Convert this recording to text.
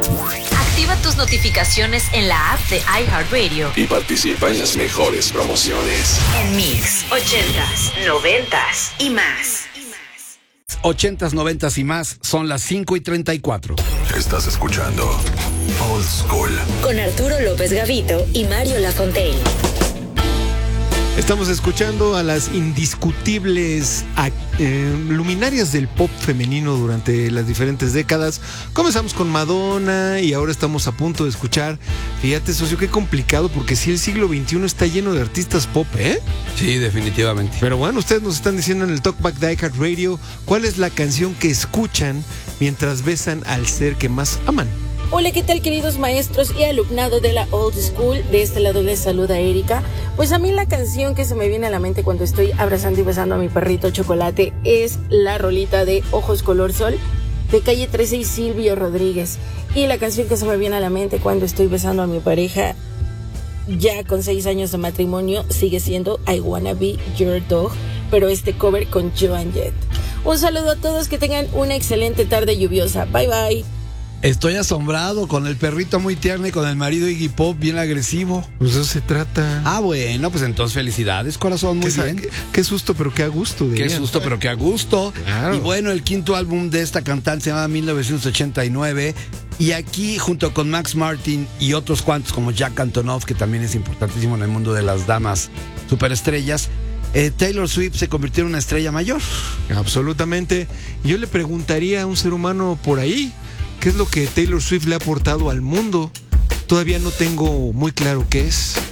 Activa tus notificaciones en la app de iHeartRadio y participa en las mejores promociones. en Mix 80s, 90s y más. 80s, 90s y más, son las 5:34. Estás escuchando Old School. Con Arturo López Gavito y Mario Lafontaine. Estamos escuchando a las indiscutibles luminarias del pop femenino durante las diferentes décadas. Comenzamos con Madonna y ahora estamos a punto de escuchar. Fíjate, socio, qué complicado, porque si el siglo XXI está lleno de artistas pop, ¿eh? Sí, definitivamente. Pero bueno, ustedes nos están diciendo en el Talkback de iHeartRadio cuál es la canción que escuchan mientras besan al ser que más aman. Hola, ¿qué tal, queridos maestros y alumnado de la Old School? De este lado les saluda Erika. Pues a mí la canción que se me viene a la mente cuando estoy abrazando y besando a mi perrito Chocolate es la rolita de Ojos Color Sol de Calle 13 y Silvio Rodríguez. Y la canción que se me viene a la mente cuando estoy besando a mi pareja ya con 6 años de matrimonio sigue siendo I Wanna Be Your Dog, pero este cover con Joan Jett. Un saludo a todos, que tengan una excelente tarde lluviosa. Bye bye. Estoy asombrado con el perrito muy tierno y con el marido Iggy Pop bien agresivo. Pues eso se trata. Ah, bueno, pues entonces felicidades, corazón, muy bien. Qué susto, pero qué a gusto. Qué susto, pero qué a gusto. Claro. Y bueno, el quinto álbum de esta cantante se llama 1989. Y aquí, junto con Max Martin y otros cuantos como Jack Antonoff, que también es importantísimo en el mundo de las damas superestrellas, Taylor Swift se convirtió en una estrella mayor. Absolutamente. Yo le preguntaría a un ser humano por ahí, ¿qué es lo que Taylor Swift le ha aportado al mundo? Todavía no tengo muy claro qué es.